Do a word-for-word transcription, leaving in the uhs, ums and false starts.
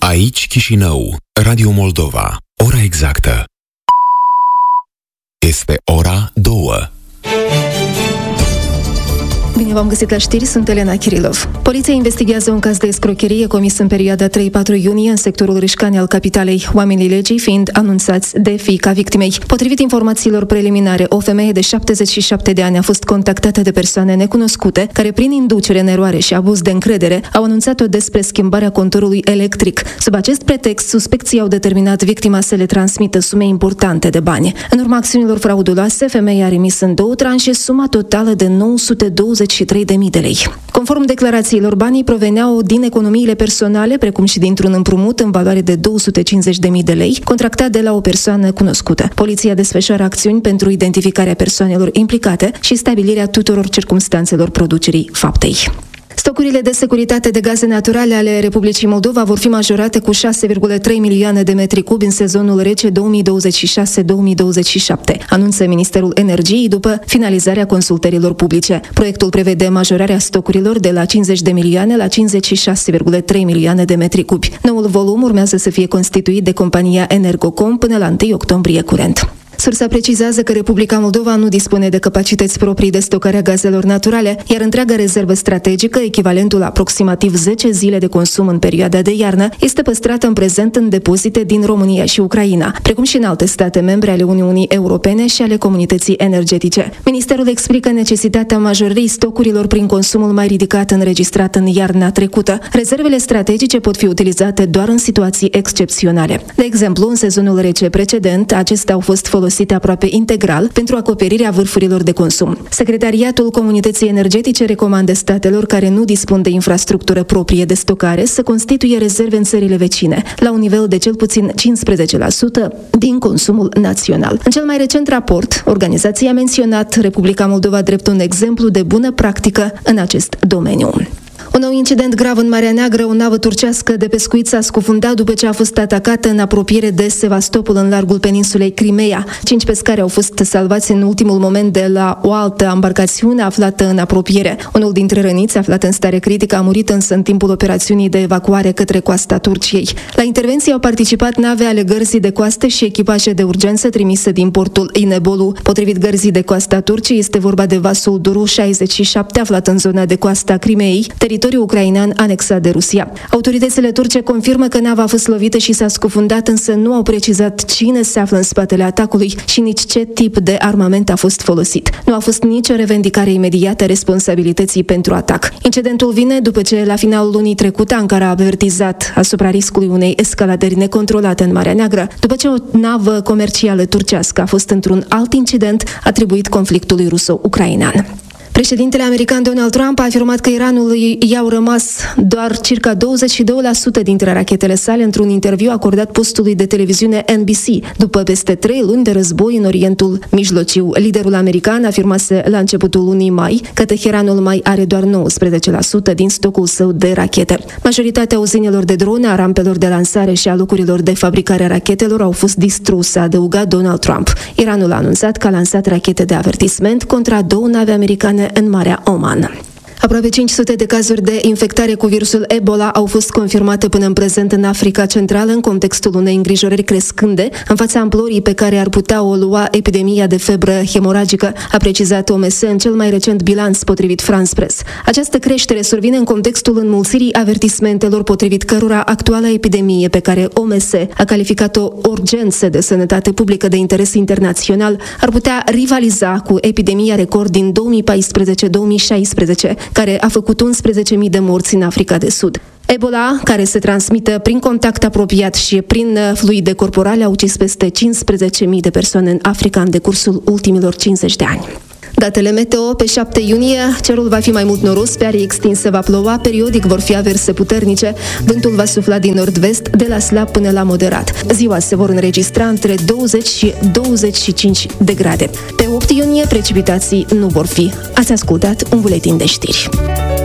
Aici Chișinău, Radio Moldova. Ora exactă este ora două. Bine v-am găsit la știri, sunt Elena Kirilov. Poliția investigează un caz de escrocherie comis în perioada trei-patru iunie în sectorul Rișcani al capitalei, oamenii legii fiind anunțați de fiica victimei. Potrivit informațiilor preliminare, o femeie de șaptezeci și șapte de ani a fost contactată de persoane necunoscute, care prin inducere în eroare și abuz de încredere au anunțat-o despre schimbarea conturului electric. Sub acest pretext, suspecții au determinat victima să le transmită sume importante de bani. În urma acțiunilor frauduloase, femeia a remis în două tranșe suma totală de nouă sute douăzeci și trei de mii de lei. Conform declarațiilor, banii proveneau din economiile personale, precum și dintr-un împrumut în valoare de două sute cincizeci de mii de lei, contractat de la o persoană cunoscută. Poliția desfășoară acțiuni pentru identificarea persoanelor implicate și stabilirea tuturor circumstanțelor producerii faptei. Stocurile de securitate de gaze naturale ale Republicii Moldova vor fi majorate cu șase virgulă trei milioane de metri cubi în sezonul rece două mii douăzeci și șase două mii douăzeci și șapte, anunță Ministerul Energiei după finalizarea consultărilor publice. Proiectul prevede majorarea stocurilor de la cincizeci de milioane la cincizeci și șase virgulă trei milioane de metri cubi. Noul volum urmează să fie constituit de compania Energocom până la întâi octombrie curent. Sursa precizează că Republica Moldova nu dispune de capacități proprii de stocare a gazelor naturale, iar întreaga rezervă strategică, echivalentul la aproximativ zece zile de consum în perioada de iarnă, este păstrată în prezent în depozite din România și Ucraina, precum și în alte state membre ale Uniunii Europene și ale comunității energetice. Ministerul explică necesitatea majorării stocurilor prin consumul mai ridicat înregistrat în iarna trecută. Rezervele strategice pot fi utilizate doar în situații excepționale. De exemplu, în sezonul rece precedent, acestea au fost folosite folosite aproape integral pentru acoperirea vârfurilor de consum. Secretariatul Comunității Energetice recomandă statelor care nu dispun de infrastructură proprie de stocare să constituie rezerve în țările vecine, la un nivel de cel puțin cincisprezece la sută din consumul național. În cel mai recent raport, organizația a menționat Republica Moldova drept un exemplu de bună practică în acest domeniu. Un nou incident grav în Marea Neagră, o navă turcească de pescuit s-a scufundat după ce a fost atacată în apropiere de Sevastopol, în largul peninsulei Crimea. Cinci pescari au fost salvați în ultimul moment de la o altă embarcațiune aflată în apropiere. Unul dintre răniți, aflat în stare critică, a murit însă în timpul operațiunii de evacuare către coasta Turciei. La intervenție au participat nave ale Gărzii de Coastă și echipaje de urgență trimise din portul Inebolu. Potrivit Gărzii de Coastă a Turciei, este vorba de vasul Duru șaizeci și șapte, aflat în zona de coastă a Crimeei, teritoriul ucrainean anexat de Rusia. Autoritățile turce confirmă că nava a fost lovită și s-a scufundat, însă nu au precizat cine se află în spatele atacului și nici ce tip de armament a fost folosit. Nu a fost nicio revendicare imediată a responsabilității pentru atac. Incidentul vine după ce, la finalul lunii trecute, Ankara a avertizat asupra riscului unei escaladări necontrolate în Marea Neagră, după ce o navă comercială turcească a fost într-un alt incident atribuit conflictului ruso-ucrainean. Președintele american Donald Trump a afirmat că Iranului i-au rămas doar circa douăzeci și doi la sută dintre rachetele sale într-un interviu acordat postului de televiziune N B C, după peste trei luni de război în Orientul Mijlociu. Liderul american afirmase la începutul lunii mai că Teheranul mai are doar nouăsprezece la sută din stocul său de rachete. Majoritatea uzinelor de drone, a rampelor de lansare și a locurilor de fabricare a rachetelor au fost distruse, a adăugat Donald Trump. Iranul a anunțat că a lansat rachete de avertisment contra două nave americane în Marea Oman. Aproape cinci sute de cazuri de infectare cu virusul Ebola au fost confirmate până în prezent în Africa Centrală, în contextul unei îngrijorări crescânde în fața amplorii pe care ar putea o lua epidemia de febră hemoragică, a precizat O M S în cel mai recent bilanț, potrivit France Press. Această creștere survine în contextul înmulțirii avertismentelor, potrivit cărora actuala epidemie, pe care O M S a calificat-o urgență de sănătate publică de interes internațional, ar putea rivaliza cu epidemia record din două mii paisprezece două mii șaisprezece, care a făcut unsprezece mii de morți în Africa de Sud. Ebola, care se transmite prin contact apropiat și prin fluide corporale, a ucis peste cincisprezece mii de persoane în Africa în decursul ultimilor cincizeci de ani. Datele meteo: pe șapte iunie, cerul va fi mai mult noros, pe arii extinse va ploua, periodic vor fi averse puternice, vântul va sufla din nord-vest, de la slab până la moderat. Ziua se vor înregistra între douăzeci și douăzeci și cinci de grade. Pe opt iunie, precipitații nu vor fi. Ați ascultat un buletin de știri.